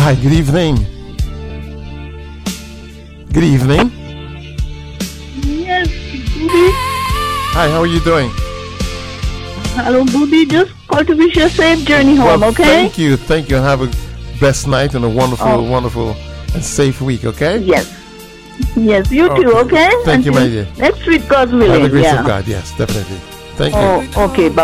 Hi, good evening. Good evening. Yes, Booby. Hi, how are you doing? Hello, Booby. Just call to wish you a safe journey home, Well, okay? Thank you. Thank you. And have a best night and a wonderful, wonderful and safe week, okay? Yes. Yes, you too, okay? Thank you, my dear. Next week, God By willing. the grace of God, yes, definitely. Thank you. Oh, okay. Bye.